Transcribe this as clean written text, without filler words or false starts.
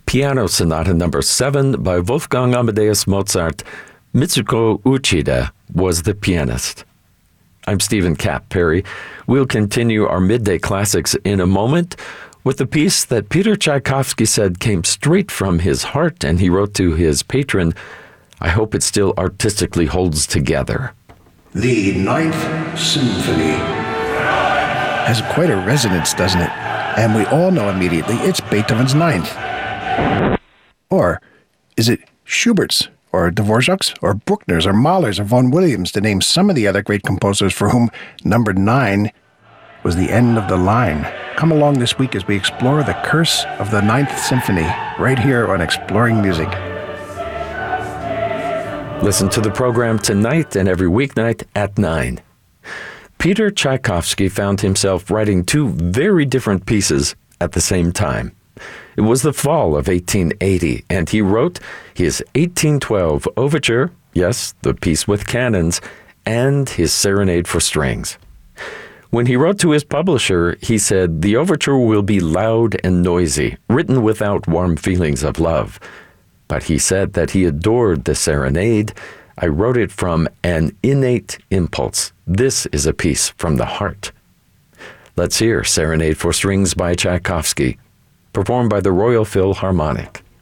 Piano Sonata Number 7 by Wolfgang Amadeus Mozart. Mitsuko Uchida was the pianist. I'm Stephen Cap Perry. We'll continue our midday classics in a moment with a piece that Peter Tchaikovsky said came straight from his heart, and he wrote to his patron, "I hope it still artistically holds together." The Ninth Symphony has quite a resonance, doesn't it? And we all know immediately it's Beethoven's Ninth. Or is it Schubert's, or Dvorak's, or Bruckner's, or Mahler's, or Vaughan Williams, to name some of the other great composers for whom number 9 was the end of the line? Come along this week as we explore the curse of the Ninth Symphony, right here on Exploring Music. Listen to the program tonight and every weeknight at 9. Peter Tchaikovsky found himself writing two very different pieces at the same time. It was the fall of 1880, and he wrote his 1812 Overture, yes, the piece with cannons, and his Serenade for Strings. When he wrote to his publisher, he said, "The overture will be loud and noisy, written without warm feelings of love." But he said that he adored the Serenade. "I wrote it from an innate impulse. This is a piece from the heart." Let's hear Serenade for Strings by Tchaikovsky, performed by the Royal Philharmonic.